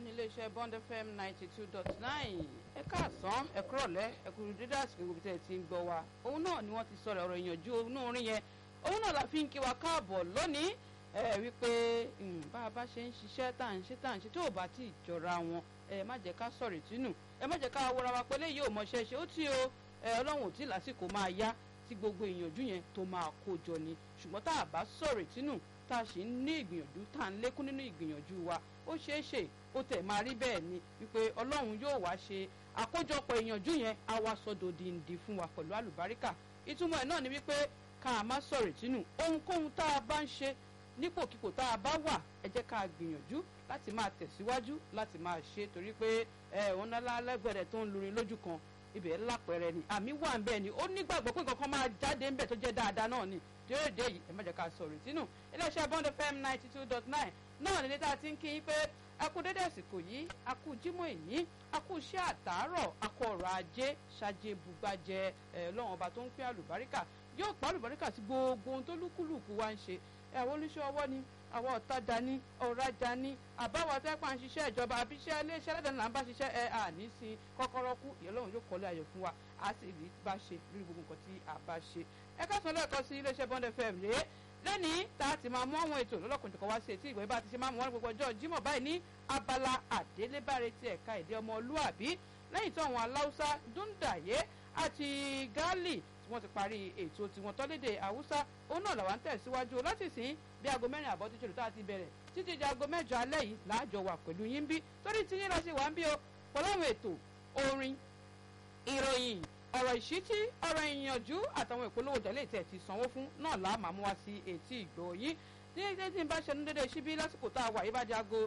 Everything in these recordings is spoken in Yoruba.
ní iléeṣẹ́ Bond FM 92.9 ẹ káàsán ẹ kúrọ̀lẹ́ ẹ kú dídá àsìkò gbogbo tẹ̀ tí ń gbọ́ wa òun náà ni wọ́n ti sọ̀rọ̀ ọ̀rọ̀ ìyànjú inú orin yẹn òun náà la fi ń kí wa káàbọ̀ lónìí wípé bá a bá ṣe ń ṣiṣẹ́ tá à ń ṣe tó ò bá tí ì jọra wọn ẹ má jẹ́ ká sọ̀rọ̀ ìtínú ẹ má jẹ́ ká wọra wa pé léyìí ò mọṣẹ́ ṣe ó tí o ọlọ́run ò tí lásìkò máa yá tí gbogbo ìyànjú yẹn tó máa kó jọ ni ṣùgbọ́n tá a bá sọ̀rọ̀ ìtínú tá a sì ń ní ìgbìyànjú tá a ń lékún nínú ìgbìyànjú wa ó ṣeé ṣe ó tẹ̀ máa rí bẹ́ẹ̀ ni wípé ọlọ́run yóò wá ṣe àkójọpọ̀ ìyànjú yẹn á wá sọ́dọ̀ dìndín fún wa pẹ̀lú àlùbáríkà ìtumọ̀ ẹ̀ náà ni wípé ká a má sọ̀rọ̀ ìtínú ohunkóhun tá a bá ń ṣe nípòkípò tá a bá wà ẹ jẹ́ ká a gbìyànjú láti máa tẹ̀síwájú láti máa ṣe torí pé òun náà lẹ́gbẹ̀rẹ̀ tó ń lurin lójú kan ibẹ̀ lápẹẹrẹ ni àmì wà ń bẹ́ẹ̀ ni ó nígbàgbọ́ pé nǹkan kan máa jáde ń bẹ̀ tó jẹ́ dáadáa náà ni déédéé yìí ẹ má jẹ́ ká sọ̀rọ̀ ìtínú iléeṣẹ́ Bond FM 92.9 náà nílé tá a ti ń kí yín pé a kú dédé àsìkò yìí a kú jímọ̀ ìní a kú iṣẹ́ àtàárọ̀ a kú ọ̀rọ̀ ajé ṣáájú bùgbàjẹ́ ọlọ́run ọba tó ń pín àlùbáríkà yóò pa àlùbáríkà sí gbogbo ohun tó lúkúlùkù wa ń ṣe àwọn oníṣẹ́ ọwọ́ ni àwọn ọ̀tajà ni ọ̀rajà ni àbáwọ̀ tẹ́pà ń ṣiṣẹ́ ìjọba àbí iṣẹ́ iléeṣẹ́ aládàáni là ń bá ṣiṣẹ́ àní sí kọ́kọ́rọ́ kú ìyẹlọ́run yóò kọ́lé ayọ̀ fún wa a sì rí bá ṣe lórí gbogbo nǹkan tí a bá ṣe ẹ ká sọ lẹ́ẹ̀kan sí iléeṣẹ́ Bond FM rèé lẹ́nìí tá a ti máa mú àwọn ètò lọ́lọ́kùnjọ̀kan wá sí etí ìgbẹ́ bá ti ṣe máa mú wọn gbogbo ọjọ́ Jímọ̀ báyìí ní abala àdélébáre ti ẹ̀ka èdè ọmọlúàbí lẹ́yìn tí àwọn aláùsá dúndàyé àti gáálì tí wọ́n ti parí ètò tiwọn tọ́lédè haúsá òun náà làwọn ń tẹ̀síwájú láti sìn bí aago mẹ́rin àbọ̀ tí ṣèlú tá a ti bẹ̀rẹ̀ títí di aago mẹ́jọ alẹ́ yìí láàjọ wà pẹ̀lú yín bí torí tí yín lọ sí wà ń bí o pẹ̀lú àwọn ètò orin ìròyìn ọ̀rọ̀ ìṣítí ọ̀rọ̀ ìyànjú àtàwọn ìpolówó tẹ̀lé tẹ̀ ti sanwó fún náà là á máa mú wá sí etí ìgbọ́ yín déédéé tí n bá ṣẹnu déédéé síbí lásìkò tá a wà yìí bá di aago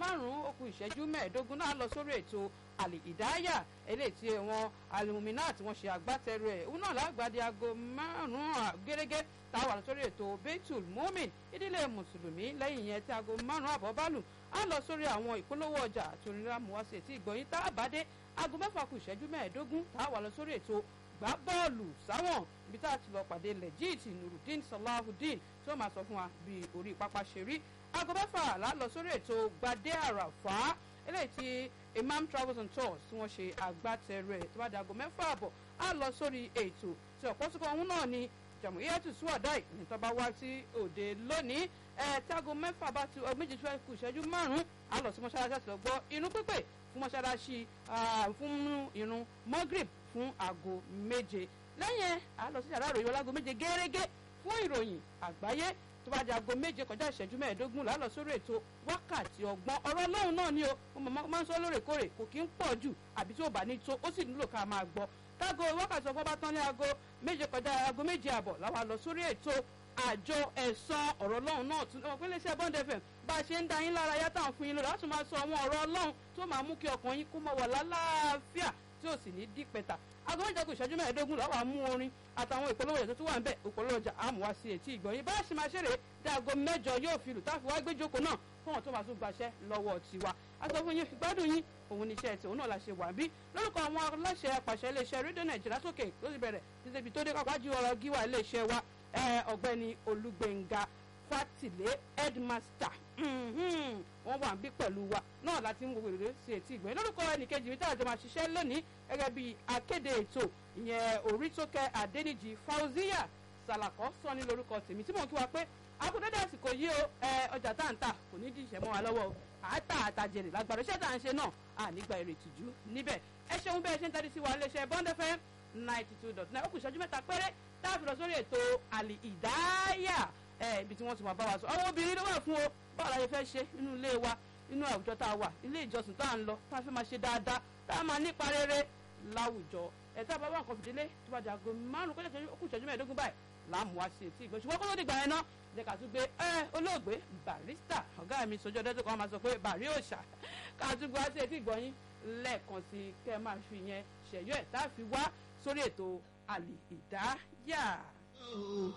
5:15 náà lọ sórí ètò àlè ìdáyà eléyìí tí wọn alùmínà tí wọ́n ṣe agbátẹrù ẹ̀ òun náà lágbàdì aago 5 gẹ́gẹ́ tá a wà sórí ètò Baitul Mumin ìdílé mùsùlùmí lẹ́yìn yẹn tí aago 5 àbọ̀ bá lù á lọ sórí àwọn ìpolówó ọjà àti onílà mú wá sí etí ìgbọ́ yín tá a bá dé aago 6:15 tá a wà lọ sórí ètò gbá bọ́ọ̀lù sáwọn ibi tá a ti lọ pàdé lẹ́jìtì Nurudeen Salahudeen tí wọ́n máa sọ fún wa bí orí pápá ṣe rí aago 6 là lọ sórí ètò gbadé àràfá eléyìí tí Imam Travels and Tours tí wọ́n ṣe agbátẹrù ẹ̀ tó bá di aago 6 àbọ̀ á lọ sórí ètò tí ọ̀pọ̀ síkọ̀ ọ̀hún náà ni Jamhuriyatu Suwadai ní tó bá wá sí òde lónìí tí aago 6 bá ti méjì tó kù ìṣẹ́jú 5 á lọ sí mọ́ṣáláṣí àti lọ gbọ́ inú pípé fún mọ́ṣáláṣí fún irun Maghrib fún aago 7 lẹ́yìn á lọ sí yàrá ìròyìn ọlágo 7 gẹ́rẹ́gẹ́ fún ìròyìn àgbáyé tó bá di aago 7 kọjá ìṣẹ́jú 15 lálọ́ sórí ètò wákàtí ọgbọ́n ọ̀rọ̀ ọlọ́run náà ni o mo máa ń sọ lóòrèkóòrè kò kí ń pọ̀ jù àbí tí ó bá ní tó ó sì nílò ká máa gbọ́ tágo wákàtí ọgbọ́n bá tán ní aago 7 kọjá aago 7 àbọ̀ làwa lọ sórí ètò àjọ ẹ̀san ọ̀rọ̀ ọlọ́run náà tún ọmọ pínlẹ̀ iṣẹ́ Bond FM bá a ṣe ń da yín lára yá táwọn fún yín lórí láti máa sọ àwọn ọ̀rọ̀ ọlọ́run tó máa mú kí ọkàn yín kó máa wà lálàáfíà tí ò sì ní dípẹ̀tà aago 7 kù ìṣẹ́jú 15 làwọn amú orin àtàwọn ìpolówó ọjà tó wà ń bẹ̀ ìpolówó ọjà àmúwá sí etí ìgbọ̀nyìn bá a ṣe máa ṣeré dé aago 8 yóò fi lù táfi wá gbé jókòó náà fún wọn tó máa tún gbaṣẹ́ lọ́wọ́ tiwa aṣọ fún yín ìgbádùn yín òun ní iṣẹ́ tí òun náà la ṣe wà bí lórúkọ àwọn aláṣẹ apàṣẹ iléeṣẹ́ rédíò Nàìjíríà sókè tó ti bẹ̀rẹ̀ títí ibi tó dé kápájú ọ̀rọ̀ gíwà iléeṣẹ́ wa ọ̀gbẹ́ni Olúgbénga Fátìlé headmaster wọ́n wà ń bí pẹ̀lú wa náà láti ń wo èrè sí etí ìgbẹ́ lórúkọ ẹnìkejì mi táwọn ti máa ṣiṣẹ́ lónìí gẹ́gẹ́ bí akéde ètò ìyẹn Orítókẹ́ Adéníjì Fauziya Sàlàkọ́ sọ ní lórúkọ tèmi tí mò ń kí wa pé akúndédé àsìkò yìí o ọjà tá à ń tà kò ní díṣẹ́ mọ́ wa lọ́wọ́ àátà àtàjèrè lágbàdo iṣẹ́ tá à ń ṣe náà ànígbà èrè ìtìjú níbẹ̀ ẹ ṣeun bẹ́ẹ̀ ṣe ń tẹ́lẹ̀ sí wa iléeṣẹ́ Bond FM 92.9 ó kù ìṣẹ́jú 3 péré tá a fi lọ sórí ètò àlì ìdáyà ibi tí wọ́n ti máa bá wa sọ àwọn obìnrin ló wà fún o báwo la ṣe fẹ́ ṣe nínú ilé wa nínú àwùjọ tá a wà ilé ìjọsìn tá a ń lọ tá a fẹ́ máa ṣe dáadáa tá a máa nípa rere láwùjọ tá a bá wà nǹkan fìdílé tó bá di aago 5 kọjá ó ìṣẹ́jú 15 báyìí láàmú wá sí etí ìgbọ́ ṣùgbọ́n kó ló dìgbà yẹn náà jẹ́ ká tún gbé olóògbé Barrister ọ̀gá mi sọjọ́ dẹ́tò kan máa sọ pé bàrí òòṣà ká tún gbé wá sí etí ìgbọ́ yín lẹ́ẹ̀kan sí kẹ́ ẹ máa fi yẹn ṣẹ̀yọ́ ẹ̀ tá a fi wá sórí ètò àlè ìdáyà.